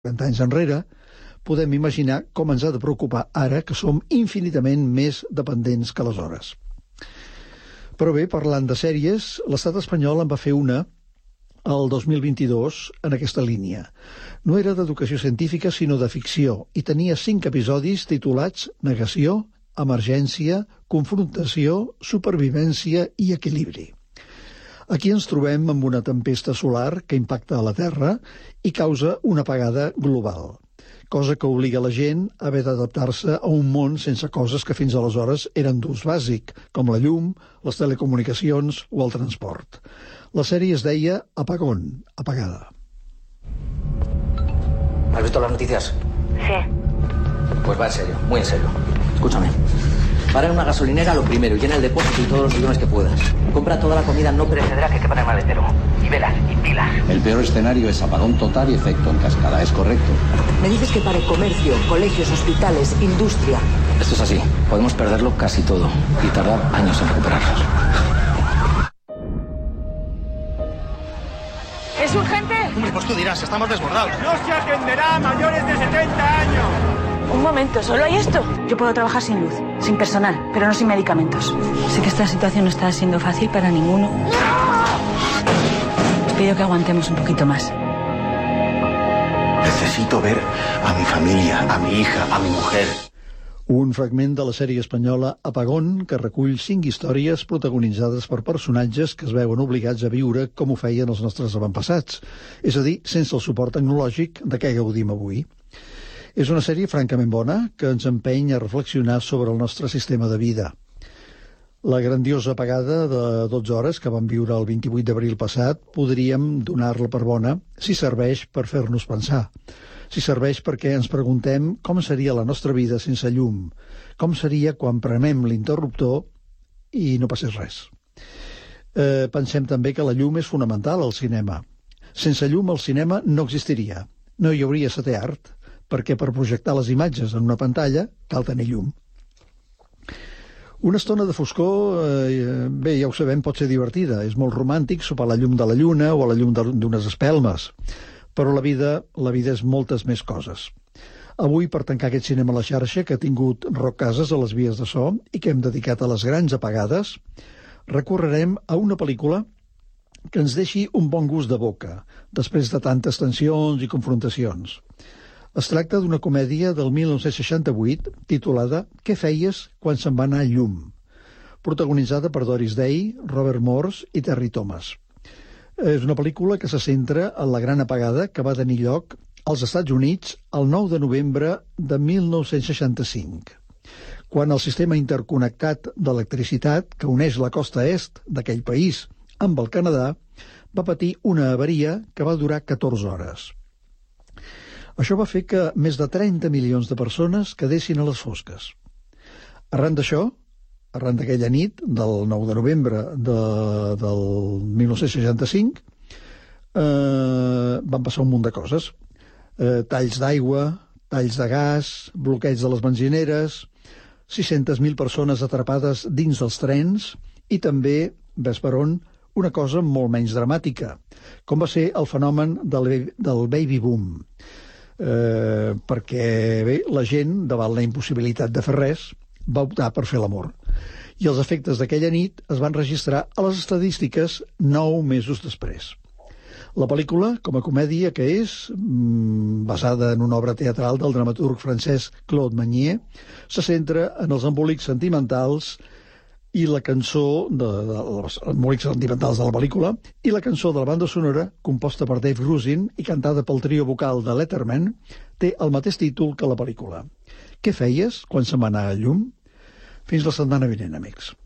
40 anys enrere, podem imaginar com ens ha de preocupar ara que som infinitament més dependents que aleshores. Però bé, parlant de sèries, l'estat espanyol en va fer una el 2022 en aquesta línia. No era d'educació científica, sinó de ficció, i tenia 5 episodis titulats Negació, Emergència, Confrontació, Supervivència i Equilibri. Aquí ens trobem amb una tempesta solar que impacta a la Terra i causa una apagada global, cosa que obliga la gent a haver d'adaptar-se a un món sense coses que fins aleshores eren d'ús bàsic, com la llum, les telecomunicacions o el transport. La sèrie es deia Apagón, apagada. ¿Has visto las noticias? Sí. Pues va en serio, muy en serio. Escúchame. Para en una gasolinera lo primero, llena el depósito y todos los bidones que puedas. Compra toda la comida no perecedera que quepa en el maletero. Y velas, y pilas. El peor escenario es apagón total y efecto en cascada, ¿es correcto? Me dices que pare comercio, colegios, hospitales, industria. Esto es así. Podemos perderlo casi todo y tardar años en recuperarlo. ¿Es urgente? Hombre, pues tú dirás, estamos desbordados. No se atenderá a mayores de 70 años. Un momento, ¿solo hay esto? Yo puedo trabajar sin luz, sin personal, pero no sin medicamentos. Sé que esta situación no está siendo fácil para ninguno. Os pido que aguantemos un poquito más. Necesito ver a mi familia, a mi hija, a mi mujer. Un fragment de la sèrie espanyola Apagón, que recull 5 històries protagonitzades per personatges que es veuen obligats a viure com ho feien els nostres avantpassats, és a dir, sense el suport tecnològic de què gaudim avui. És una sèrie francament bona que ens empeny a reflexionar sobre el nostre sistema de vida. La grandiosa apagada de 12 hores que vam viure el 28 d'abril passat podríem donar-la per bona si serveix per fer-nos pensar. Si serveix perquè ens preguntem com seria la nostra vida sense llum, com seria quan prenem l'interruptor i no passés res. Pensem també que la llum és fonamental al cinema. Sense llum el cinema no existiria, no hi hauria setè art, perquè per projectar les imatges en una pantalla cal tenir llum. Una estona de foscor, bé, ja ho sabem, pot ser divertida. És molt romàntic sopar a la llum de la lluna o a la llum d'unes espelmes. Però la vida és moltes més coses. Avui, per tancar aquest cinema a la xarxa que ha tingut Roc Casas a les vies de so i que hem dedicat a les grans apagades, recorrerem a una pel·lícula que ens deixi un bon gust de boca, després de tantes tensions i confrontacions. Es tracta d'una comèdia del 1968 titulada Què feies quan se'n va anar llum?, protagonitzada per Doris Day, Robert Morse i Terry Thomas. És una pel·lícula que se centra en la gran apagada que va tenir lloc als Estats Units el 9 de novembre de 1965, quan el sistema interconnectat d'electricitat que uneix la costa est d'aquell país amb el Canadà va patir una avaria que va durar 14 hores. Això va fer que més de 30 milions de persones quedessin a les fosques. Arran d'això, arran d'aquella nit, del 9 de novembre del 1965, van passar un munt de coses. Talls d'aigua, talls de gas, bloqueig de les benzineres, 600.000 persones atrapades dins dels trens i també, ves per on, una cosa molt menys dramàtica, com va ser el fenomen del baby boom. Perquè bé, la gent, davant la impossibilitat de fer res, va optar per fer l'amor. I els efectes d'aquella nit es van registrar a les estadístiques 9 mesos després. La pel·lícula, com a comèdia que és, basada en una obra teatral del dramaturg francès Claude Meunier, se centra en els embolics sentimentals i la cançó els embolics sentimentals de la pel·lícula i la cançó de la banda sonora, composta per Dave Grusin i cantada pel trio vocal de Letterman, té el mateix títol que la pel·lícula. Què feies quan se'n va anar a llum? Fins la setmana vinent, amics.